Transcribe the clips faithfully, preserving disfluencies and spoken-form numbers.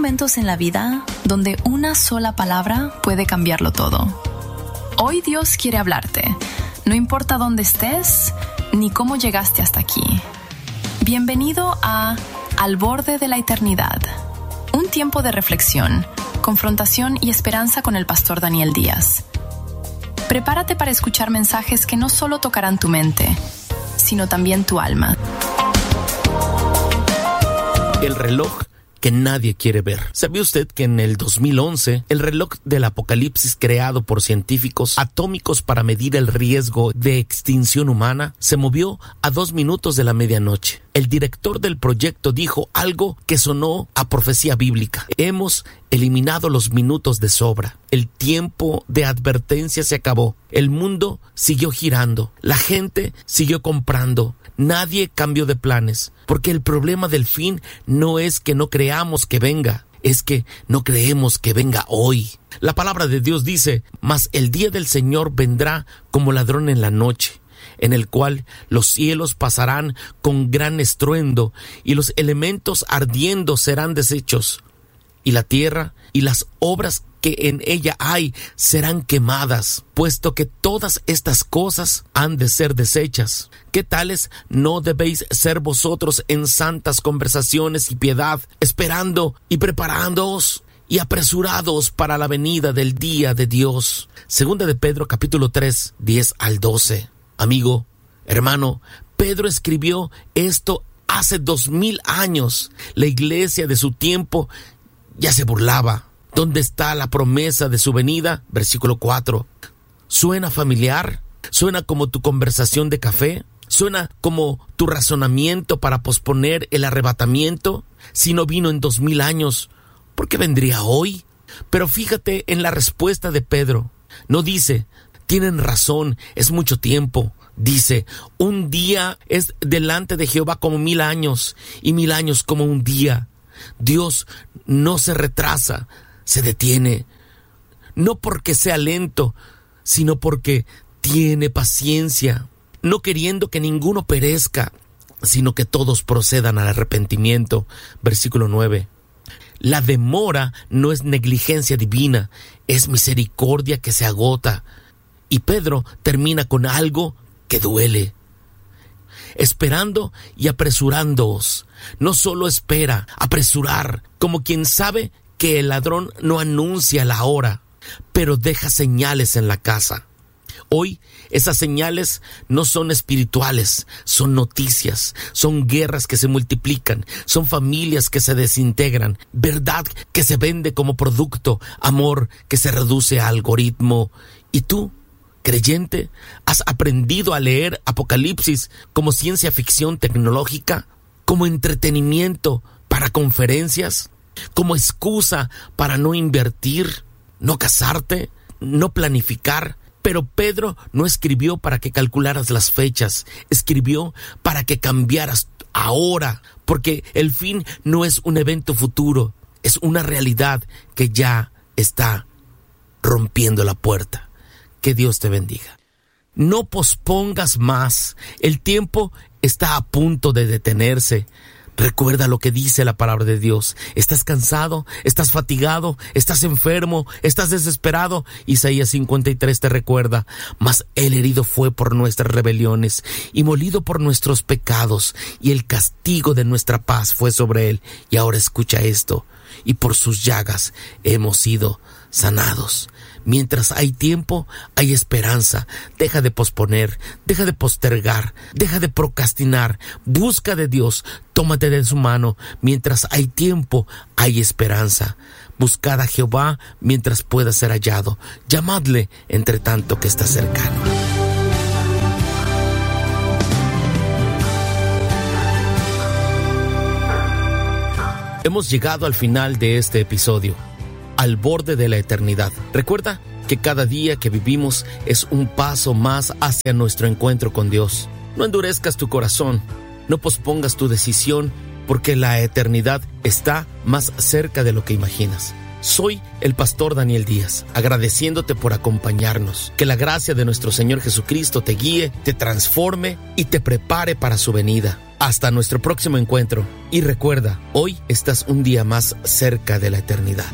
momentos en la vida donde una sola palabra puede cambiarlo todo. Hoy Dios quiere hablarte, no importa dónde estés ni cómo llegaste hasta aquí. Bienvenido a Al Borde de la Eternidad, un tiempo de reflexión, confrontación y esperanza con el pastor Daniel Díaz. Prepárate para escuchar mensajes que no solo tocarán tu mente, sino también tu alma. El reloj que nadie quiere ver. ¿Sabía usted que en el dos mil once el reloj del apocalipsis creado por científicos atómicos para medir el riesgo de extinción humana se movió a dos minutos de la medianoche? El director del proyecto dijo algo que sonó a profecía bíblica. Hemos eliminado los minutos de sobra. El tiempo de advertencia se acabó. El mundo siguió girando. La gente siguió comprando. Nadie cambió de planes, porque el problema del fin no es que no creamos que venga, es que no creemos que venga hoy. La palabra de Dios dice: mas el día del Señor vendrá como ladrón en la noche, en el cual los cielos pasarán con gran estruendo, y los elementos ardiendo serán deshechos, y la tierra y las obras que en ella hay serán quemadas, puesto que todas estas cosas han de ser deshechas. ¿Qué tales no debéis ser vosotros en santas conversaciones y piedad, esperando y preparándoos y apresurados para la venida del día de Dios? Segunda de Pedro, capítulo tres, diez al doce. Amigo, hermano, Pedro escribió esto hace dos mil años. La iglesia de su tiempo ya se burlaba. ¿Dónde está la promesa de su venida? Versículo cuatro. ¿Suena familiar? ¿Suena como tu conversación de café? ¿Suena como tu razonamiento para posponer el arrebatamiento? Si no vino en dos mil años, ¿por qué vendría hoy? Pero fíjate en la respuesta de Pedro. No dice: tienen razón, es mucho tiempo. Dice: un día es delante de Jehová como mil años, y mil años como un día. Dios no se retrasa, se detiene, no porque sea lento, sino porque tiene paciencia, no queriendo que ninguno perezca, sino que todos procedan al arrepentimiento. Versículo nueve. La demora no es negligencia divina, es misericordia que se agota. Y Pedro termina con algo que duele. Esperando y apresurándoos. No solo espera, apresurar, como quien sabe que el ladrón no anuncia la hora, pero deja señales en la casa. Hoy esas señales no son espirituales, son noticias, son guerras que se multiplican, son familias que se desintegran, verdad que se vende como producto, amor que se reduce a algoritmo. ¿Y tú, creyente, has aprendido a leer Apocalipsis como ciencia ficción tecnológica, como entretenimiento para conferencias, como excusa para no invertir, no casarte, no planificar? Pero Pedro no escribió para que calcularas las fechas, escribió para que cambiaras ahora, porque el fin no es un evento futuro, es una realidad que ya está rompiendo la puerta. Que Dios te bendiga. No pospongas más, el tiempo está a punto de detenerse. Recuerda lo que dice la palabra de Dios. ¿Estás cansado? ¿Estás fatigado? ¿Estás enfermo? ¿Estás desesperado? Isaías cincuenta y tres te recuerda: mas él herido fue por nuestras rebeliones y molido por nuestros pecados, y el castigo de nuestra paz fue sobre él. Y ahora escucha esto: y por sus llagas hemos sido sanados. Mientras hay tiempo, hay esperanza. Deja de posponer, deja de postergar, deja de procrastinar. Busca de Dios, tómate de su mano. Mientras hay tiempo, hay esperanza. Buscad a Jehová mientras pueda ser hallado. Llamadle entre tanto que está cercano. Hemos llegado al final de este episodio. Al borde de la eternidad. Recuerda que cada día que vivimos es un paso más hacia nuestro encuentro con Dios. No endurezcas tu corazón, no pospongas tu decisión, porque la eternidad está más cerca de lo que imaginas. Soy el pastor Daniel Díaz, agradeciéndote por acompañarnos. Que la gracia de nuestro Señor Jesucristo te guíe, te transforme y te prepare para su venida. Hasta nuestro próximo encuentro. Y recuerda, hoy estás un día más cerca de la eternidad.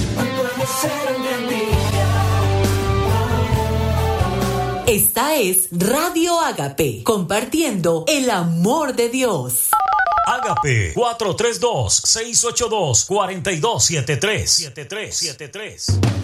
Esta es Radio Ágape, compartiendo el amor de Dios. Ágape cuatro tres dos, seis ocho dos, cuatro dos siete tres.